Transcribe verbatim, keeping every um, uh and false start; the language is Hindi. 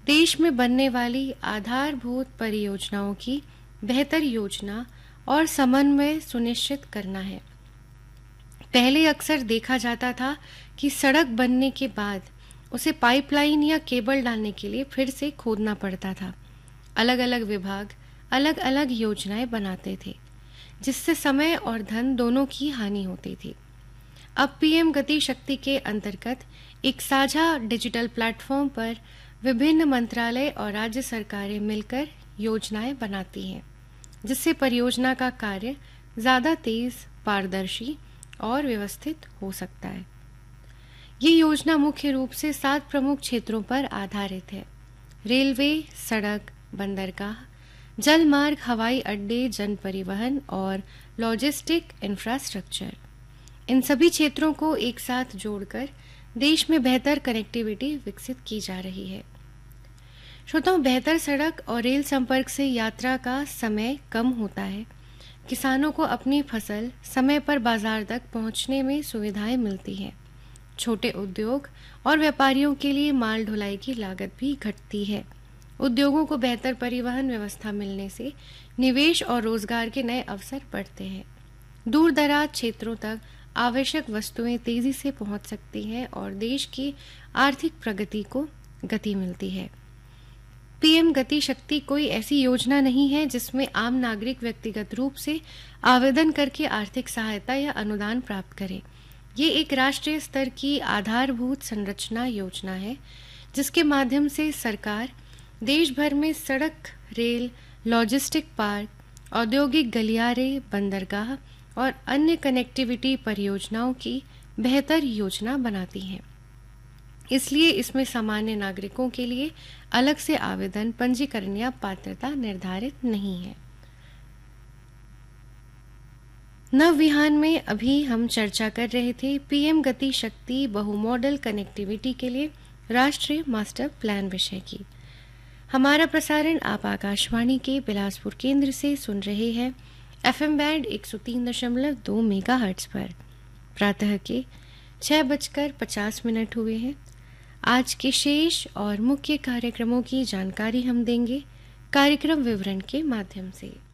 देश में बनने वाली आधारभूत परियोजनाओं की बेहतर योजना और समन्वय सुनिश्चित करना है। पहले अक्सर देखा जाता था कि सड़क बनने के बाद उसे पाइपलाइन या केबल डालने के लिए फिर से खोदना पड़ता था। अलग अलग विभाग अलग अलग योजनाएं बनाते थे, जिससे समय और धन दोनों की हानि होती थी। अब पीएम गति शक्ति के अंतर्गत एक साझा डिजिटल प्लेटफॉर्म पर विभिन्न मंत्रालय और राज्य सरकारें मिलकर योजनाएं बनाती हैं, जिससे परियोजना का कार्य ज्यादा तेज, पारदर्शी और व्यवस्थित हो सकता है। ये योजना मुख्य रूप से सात प्रमुख क्षेत्रों पर आधारित है: रेलवे, सड़क, बंदरगाह, जल मार्ग, हवाई अड्डे, जन परिवहन और लॉजिस्टिक इंफ्रास्ट्रक्चर। इन सभी क्षेत्रों को एक साथ जोड़कर देश में बेहतर कनेक्टिविटी विकसित की जा रही है। श्रोताओं, बेहतर सड़क और रेल संपर्क से यात्रा का समय कम होता है, किसानों को अपनी फसल समय पर बाजार तक पहुंचने में सुविधाएं मिलती हैं, छोटे उद्योग और व्यापारियों के लिए माल ढुलाई की लागत भी घटती है। उद्योगों को बेहतर परिवहन व्यवस्था मिलने से निवेश और रोजगार के नए अवसर बढ़ते हैं। दूर दराज क्षेत्रों तक आवश्यक वस्तुएं तेजी से पहुंच सकती हैं और देश की आर्थिक प्रगति को गति मिलती है। पीएम गति शक्ति कोई ऐसी योजना नहीं है जिसमें आम नागरिक व्यक्तिगत रूप से आवेदन करके आर्थिक सहायता या अनुदान प्राप्त करे। ये एक राष्ट्रीय स्तर की आधारभूत संरचना योजना है, जिसके माध्यम से सरकार देश भर में सड़क, रेल, लॉजिस्टिक पार्क, औद्योगिक गलियारे, बंदरगाह और अन्य कनेक्टिविटी परियोजनाओं की बेहतर योजना बनाती है। इसलिए इसमें सामान्य नागरिकों के लिए अलग से आवेदन, पंजीकरण या पात्रता निर्धारित नहीं है। नव विहान में अभी हम चर्चा कर रहे थे पीएम गति शक्ति बहुमॉडल कनेक्टिविटी के लिए राष्ट्रीय मास्टर प्लान विषय की। हमारा प्रसारण आप आकाशवाणी के बिलासपुर केंद्र से सुन रहे हैं एफएम बैंड एक सौ तीन दशमलव दो मेगाहर्ट्ज पर। प्रातः के छह बजकर पचास मिनट हुए हैं। आज के शेष और मुख्य कार्यक्रमों की जानकारी हम देंगे कार्यक्रम विवरण के माध्यम से।